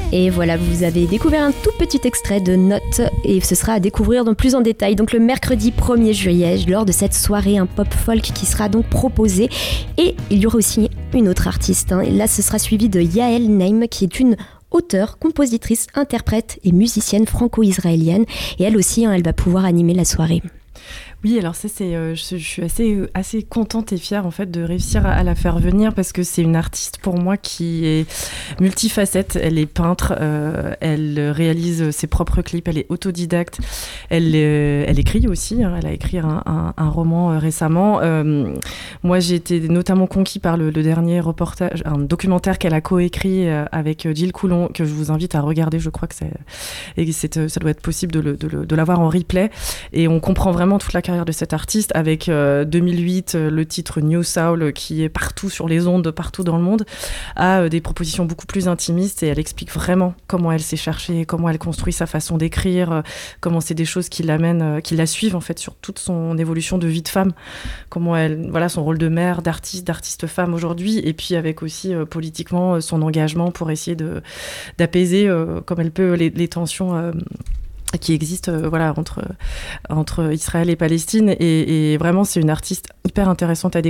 Et voilà, vous avez découvert un tout petit extrait de Notes et ce sera à découvrir dans plus en détail. Donc le mercredi 1er juillet, lors de cette soirée, un pop folk qui sera donc proposé. Et il y aura aussi une autre artiste. Et là, ce sera suivi de Yael Naim, qui est une auteure, compositrice, interprète et musicienne franco-israélienne. Et elle aussi, elle va pouvoir animer la soirée. Oui, alors ça, je suis assez contente et fière en fait de réussir à la faire venir parce que c'est une artiste pour moi qui est multifacette. Elle est peintre, elle réalise ses propres clips, elle est autodidacte, elle écrit aussi. Elle a écrit un roman récemment. Moi, j'ai été notamment conquis par le dernier reportage, un documentaire qu'elle a coécrit avec Gilles Coulon que je vous invite à regarder. Je crois que ça doit être possible de l'avoir en replay et on comprend vraiment toute la carrière de cette artiste avec 2008 le titre New Soul qui est partout sur les ondes, partout dans le monde, à des propositions beaucoup plus intimistes et elle explique vraiment comment elle s'est cherchée, comment elle construit sa façon d'écrire, comment c'est des choses qui la suivent en fait sur toute son évolution de vie de femme, comment son rôle de mère, d'artiste femme aujourd'hui et puis avec aussi politiquement son engagement pour essayer d'apaiser comme elle peut les tensions qui existe entre Israël et Palestine et vraiment c'est une artiste hyper intéressante à découvrir.